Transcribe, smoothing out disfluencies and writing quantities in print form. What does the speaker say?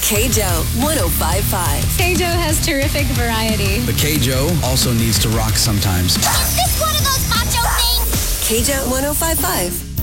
KJO 105.5. KJO has terrific variety. But KJO also needs to rock sometimes. Is this one of those macho things? KJO 105.5.